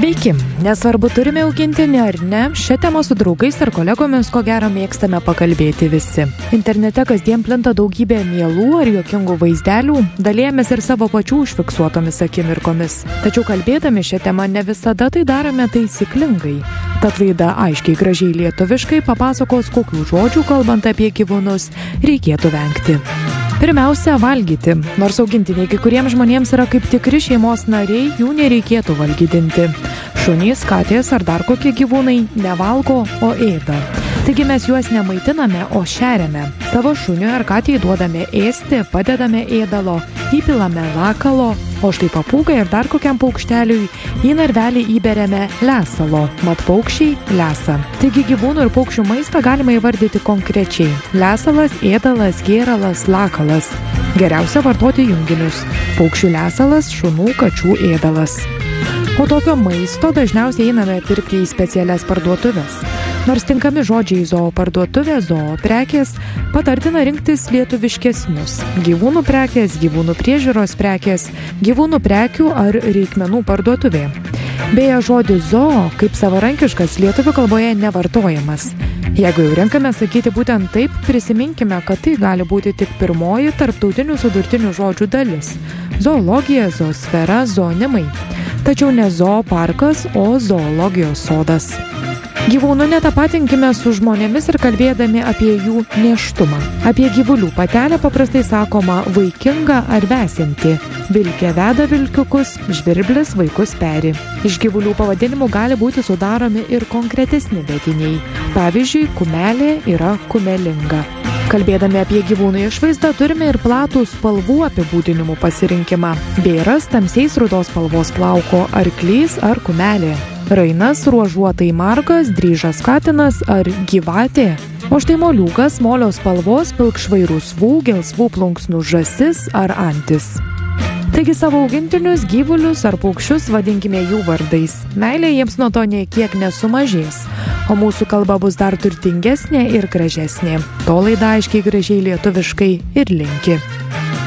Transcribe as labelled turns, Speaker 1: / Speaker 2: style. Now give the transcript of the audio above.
Speaker 1: Sveiki, nesvarbu turime augintinį ar ne, šią temą su draugais ar kolegomis ko gero mėgstame pakalbėti visi. Internete kasdien plinta daugybė mielų ar juokingų vaizdelių, dalijamės ir savo pačių užfiksuotomis akimirkomis. Tačiau kalbėdami šią temą ne visada tai darome taisyklingai. Tad laida aiškiai gražiai lietuviškai papasakos, kokių žodžių kalbant apie gyvūnus reikėtų vengti. Pirmiausia, valgyti. Nors augintiniai kai kuriems žmonėms yra kaip tikri šeimos nariai, jų nereikėtų valgydinti. Šunys, katės ar dar kokie gyvūnai nevalgo, o ėda. Taigi mes juos nemaitiname, o šeriame. Savo šuniui ar katei duodame ėsti, padedame ėdalo, įpilame lakalo, o štai papūgai ir dar kokiam paukšteliui į narvelį įberiame lesalo, mat paukščiai lesa. Taigi gyvūnų ir paukščių maistą galima įvardyti konkrečiai. Lesalas, ėdalas, gėralas, lakalas. Geriausia vartoti junginius. Paukščių lesalas, šunų, kačių ėdalas. O tokio maisto dažniausiai einame pirkti į specialias parduotuves. Nors tinkami žodžiai zooparduotuvė, zooprekės, patartina rinktis lietuviškesnius. Gyvūnų prekės, gyvūnų priežiūros prekės, gyvūnų prekių ar reikmenų parduotuvė. Beje, žodis zoo kaip savarankiškas lietuvių kalboje nevartojamas. Jeigu jau renkame sakyti būtent taip, prisiminkime, kad tai gali būti tik pirmoji tarptautinių sudurtinių žodžių dalis. Zoologija, zoosfera, zoonimai. Tačiau ne zooparkas, o zoologijos sodas. Gyvūnų netapatinkime su žmonėmis ir kalbėdami apie jų nėštumą. Apie gyvulių patelę paprastai sakoma vaikinga ar vesinti. Vilkė veda vilkiukus, žvirblis vaikus peri. Iš gyvulių pavadinimų gali būti sudaromi ir konkretesni vediniai. Pavyzdžiui, kumelė yra kumelinga. Kalbėdami apie gyvūnų išvaizdą turime ir platų spalvų apibūdinimų pasirinkimą. Bėras tamsiais rudos spalvos plauko, arklys ar kumelė. Rainas ruožuotai margas, dryžas katinas ar gyvatė. O štai moliūgas molio spalvos pilkšvai rusvų, gelsvų plunksnų žąsis ar antis. Taigi savo augintinius, gyvulius ar paukščius vadinkime jų vardais. Meilė jiems nuo to nė kiek nesumažės, o mūsų kalba bus dar turtingesnė ir gražesnė. To laida aiškiai gražiai lietuviškai ir linki.